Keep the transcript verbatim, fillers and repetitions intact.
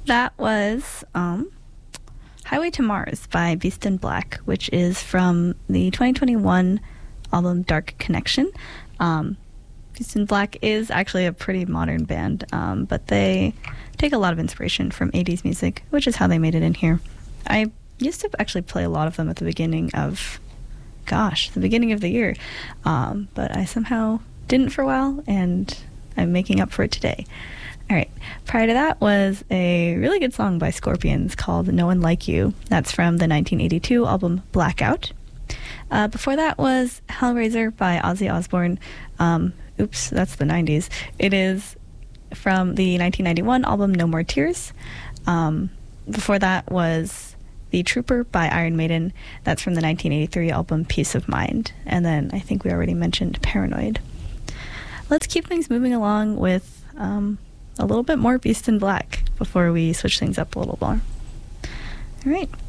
That was um, Highway to Mars by Beast in Black, which is from the twenty twenty-one album Dark Connection. Um, Beast in Black is actually a pretty modern band, um, but they take a lot of inspiration from eighties music, which is how they made it in here. I used to actually play a lot of them at the beginning of, gosh, the beginning of the year, um, but I somehow didn't for a while, and I'm making up for it today. All right. Prior to that was a really good song by Scorpions called No One Like You. That's from the nineteen eighty-two album Blackout. Uh, before that was Hellraiser by Ozzy Osbourne. Um, oops, that's the nineties. It is from the nineteen ninety-one album No More Tears. Um, before that was The Trooper by Iron Maiden. That's from the nineteen eighty-three album Peace of Mind. And then I think we already mentioned Paranoid. Let's keep things moving along with um, a little bit more Beast in Black before we switch things up a little more. All right.